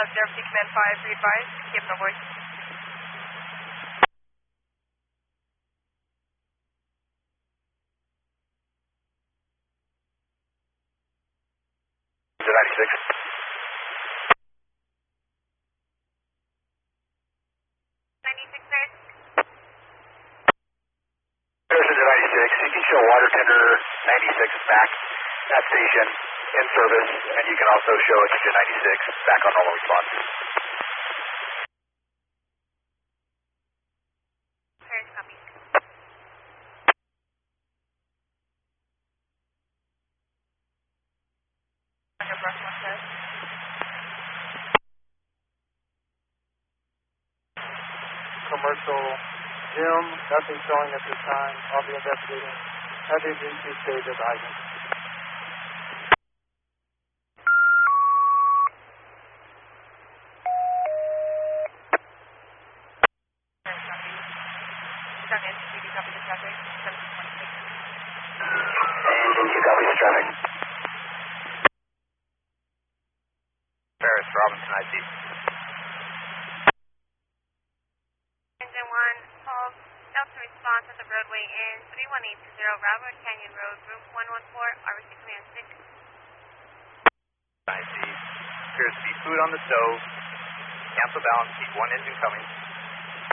06 man 5, read advise, keep no voice. 96. Harrison to 96, you can show water tender 96 back at station in service, and you can also show attention 96 back on normal response. Paris copy. Under brush one says. Commercial Jim, nothing showing at this time. I'll be investigating. At the emergency stage of the hydrant. NCD copy the traffic, 1726. And you copy the traffic. Paris, Robinson, IT. Engine 1, hold, Delta response at the roadway in 3180 Railroad Canyon Road, room 114, RBC Command 6. IT. Appears to be food on the stove. Cancel balance, keep one engine coming.